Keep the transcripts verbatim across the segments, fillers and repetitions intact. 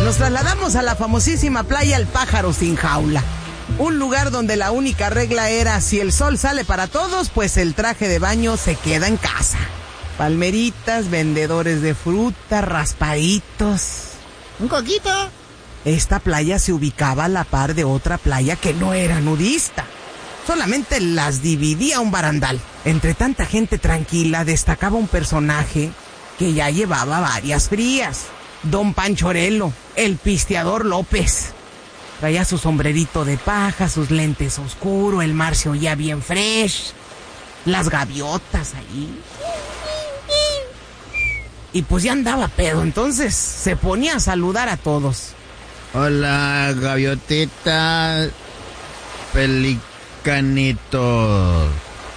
Nos trasladamos a la famosísima playa El Pájaro Sin Jaula. Un lugar donde la única regla era: si el sol sale para todos, pues el traje de baño se queda en casa. Palmeritas, vendedores de fruta, raspaditos. ¿Un coquito? Esta playa se ubicaba a la par de otra playa que no era nudista. Solamente las dividía un barandal. Entre tanta gente tranquila destacaba un personaje que ya llevaba varias frías. Don Panchorelo, el pisteador López. Traía su sombrerito de paja, sus lentes oscuros, el mar se oía bien fresh, las gaviotas ahí. Y pues ya andaba pedo, entonces se ponía a saludar a todos. Hola, gaviotita, pelicanitos.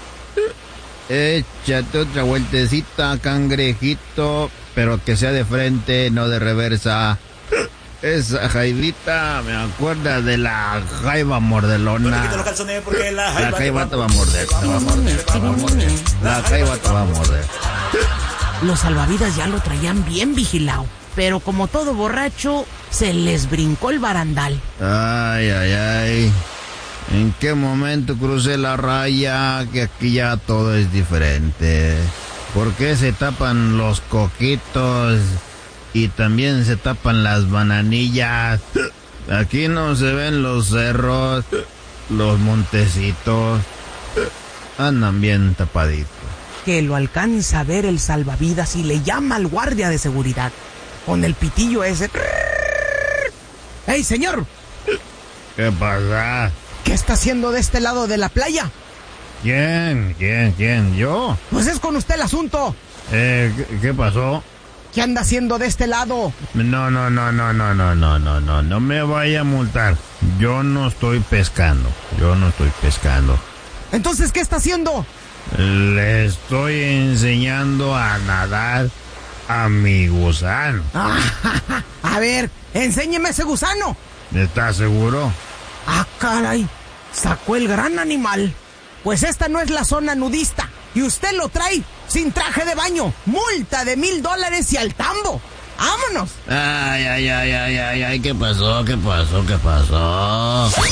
Échate otra vueltecita, cangrejito, pero que sea de frente, no de reversa. Esa jaivita me acuerda de la jaiba mordelona. Los calzones porque la jaiba, la jaiba te va a morder, te va a morder, te va a morder. La jaiba te va a morder. Los salvavidas ya lo traían bien vigilado, pero como todo borracho, se les brincó el barandal. Ay, ay, ay. ¿En qué momento crucé la raya? Que aquí ya todo es diferente. ¿Por qué se tapan los coquitos? Y también se tapan las bananillas. Aquí no se ven los cerros, los montecitos. Andan bien tapaditos. Que lo alcanza a ver el salvavidas y le llama al guardia de seguridad con el pitillo ese. ¡Ey, señor! ¿Qué pasa? ¿Qué está haciendo de este lado de la playa? ¿Quién? ¿Quién? ¿Quién? ¿Yo? Pues es con usted el asunto. Eh, ¿qué, qué pasó? ¿Qué anda haciendo de este lado? No, no, no, no, no, no, no, no, no, no me vaya a multar. Yo no estoy pescando. Yo no estoy pescando. Entonces, ¿qué está haciendo? Le estoy enseñando a nadar a mi gusano. A ver, enséñeme ese gusano. ¿Estás seguro? Ah, caray, sacó el gran animal. Pues esta no es la zona nudista y usted lo trae sin traje de baño. Multa de mil dólares y al tambo. ¡Vámonos! Ay, ay, ay, ay, ay, ay, ¿qué pasó? ¿Qué pasó? ¿Qué pasó?